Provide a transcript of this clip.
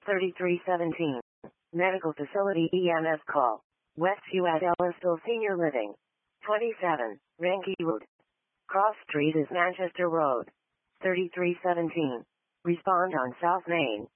3317. Medical Facility EMS call. Westview at Ellisville Senior Living. 27. Ranky Road. Cross Street is Manchester Road. 3317. Respond on South Main.